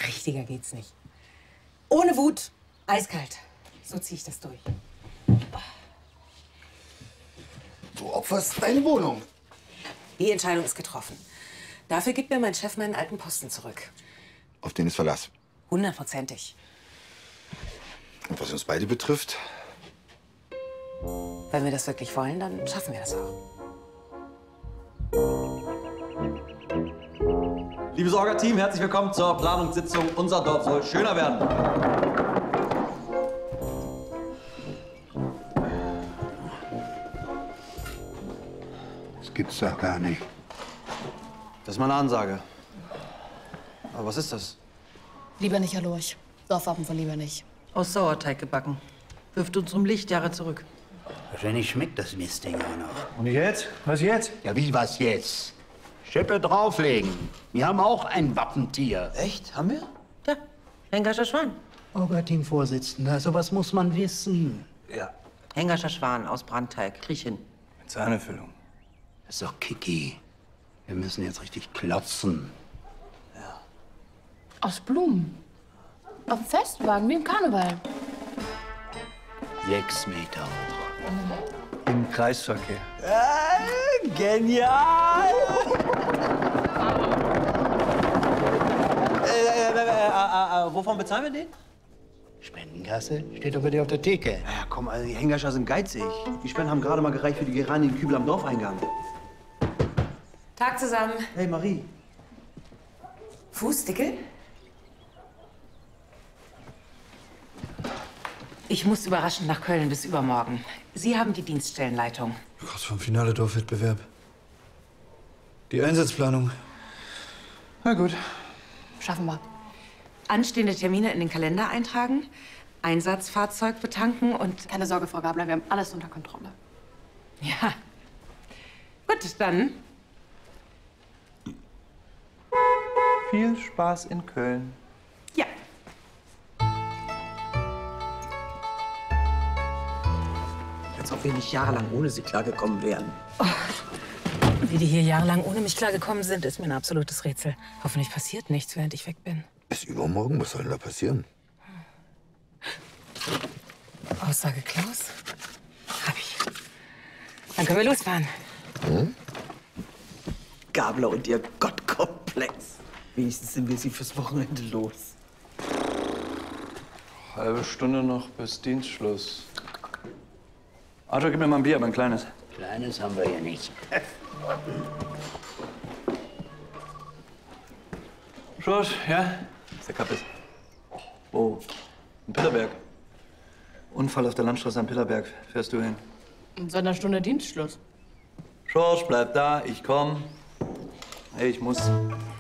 Richtiger geht's nicht. Ohne Wut, eiskalt. So ziehe ich das durch. Du opferst deine Wohnung. Die Entscheidung ist getroffen. Dafür gibt mir mein Chef meinen alten Posten zurück. Auf den ist Verlass. 100%ig. Und was uns beide betrifft? Wenn wir das wirklich wollen, dann schaffen wir das auch. Liebes Orga-Team, herzlich willkommen zur Planungssitzung. Unser Dorf soll schöner werden. Das gibt's doch gar nicht. Das ist meine Ansage. Aber was ist das? Lieber nicht, Herr Lurch. Dorfwappen von lieber nicht. Aus Sauerteig gebacken. Wirft uns um Lichtjahre zurück. Wahrscheinlich schmeckt das Mistding auch noch. Und jetzt? Was jetzt? Ja, wie was jetzt? Schippe drauflegen. Wir haben auch ein Wappentier. Echt? Haben wir? Ja, Hengerscher Schwan. Orga-Team-Vorsitzender, sowas muss man wissen. Ja. Hengerscher Schwan aus Brandteig. Kriech hin. Mit Sahnefüllung. Das ist doch Kiki. Wir müssen jetzt richtig klotzen. Aus Blumen. Auf dem Festwagen, wie im Karneval. 6 Meter hoch. Im Kreisverkehr. Genial! Wovon bezahlen wir den? Spendenkasse steht doch bei dir auf der Theke. Ja, komm, also die Hengerscher sind geizig. Die Spenden haben gerade mal gereicht für die geranigen Kübel am Dorfeingang. Tag zusammen. Hey, Marie. Fußdickel? Ich muss überraschend nach Köln bis übermorgen. Sie haben die Dienststellenleitung. Kurz vom Finale Dorfwettbewerb. Die Einsatzplanung. Na gut. Schaffen wir. Anstehende Termine in den Kalender eintragen, Einsatzfahrzeug betanken und... Keine Sorge, Frau Gabler, wir haben alles unter Kontrolle. Ja. Gut, dann. Viel Spaß in Köln. Ja. Als ob wir nicht jahrelang ohne sie klargekommen wären. Wie die hier jahrelang ohne mich klargekommen sind, ist mir ein absolutes Rätsel. Hoffentlich passiert nichts, während ich weg bin. Ist übermorgen? Was soll denn da passieren? Aussage Klaus? Hab ich. Dann können wir losfahren. Gabler und ihr Gottkomplex. Wenigstens sind wir sie fürs Wochenende los. Halbe Stunde noch bis Dienstschluss. Arthur, gib mir mal ein Bier, aber ein kleines. Kleines haben wir hier nicht. Schluss, ja? Ist der Kappes. Wo? In Pillerberg. Unfall auf der Landstraße am Pillerberg. Fährst du hin? In so einer Stunde Dienstschluss. Schorsch, bleib da, ich komm. Hey, ich muss.